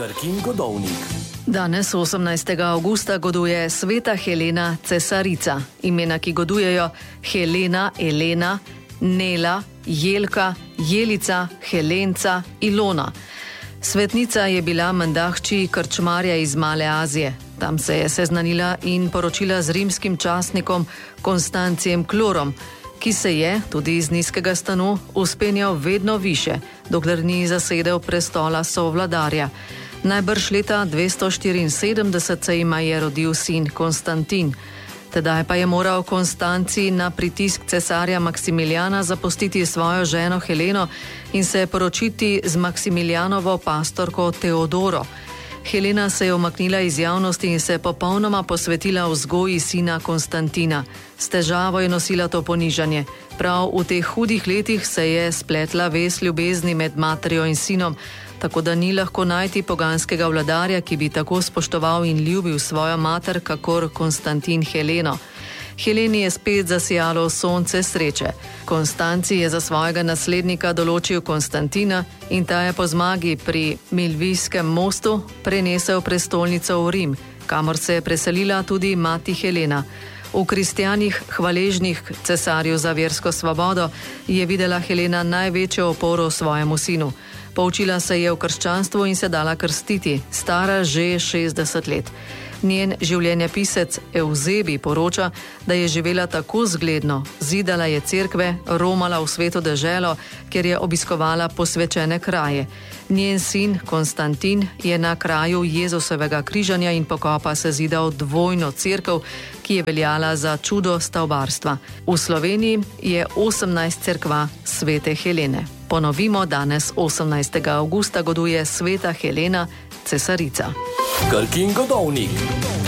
Krkin godovnik. Danes, 18. avgusta, goduje sveta Helena Cesarica. Imena, ki godujejo: Helena, Elena, Nela, Jelka, Jelica, Helenca, Ilona. Svetnica je bila menda hči krčmarja iz Male Azije. Tam se je seznanila in poročila z rimskim častnikom Konstancijem Klorom, ki se je, tudi iz nizkega stanu, uspenjal vedno više, dokler ni zasedel prestola sovladarja. Najbrž leta 274 se jima je rodil sin Konstantin. Tedaj pa je moral Konstancij na pritisk cesarja Maksimilijana zapustiti svojo ženo Heleno in se poročiti z Maksimilijanovo pastorko Teodoro. Helena se je umaknila iz javnosti in se popolnoma posvetila vzgoji sina Konstantina. S težavo je nosila to ponižanje. Prav v teh hudih letih se je spletla vez ljubezni med materjo in sinom, tako da ni lahko najti poganskega vladarja, ki bi tako spoštoval in ljubil svojo mater, kakor Konstantin Heleno. Heleni je spet zasijalo sonce sreče. Konstancij je za svojega naslednika določil Konstantina in ta je po zmagi pri Milvijskem mostu prenesel prestolnico v Rim, kamor se je preselila tudi mati Helena. V kristjanih, hvaležnih cesarju za versko svobodo, je videla Helena največjo oporo svojemu sinu. Poučila se je v krščanstvu in se dala krstiti, stara že 60 let. Njen življenjepisec Eusebi poroča, da je živela tako zgledno, zidala je cerkve, romala v sveto deželo, kjer je obiskovala posvečene kraje. Njen sin Konstantin je na kraju Jezusovega križanja in pokopa sezidal dvojno cerkev, ki je veljala za čudo stavbarstva. V Sloveniji je 18 cerkva svete Helene. Ponovimo, danes, 18. avgusta, goduje sveta Helena Cesarica. Krkin godovnik.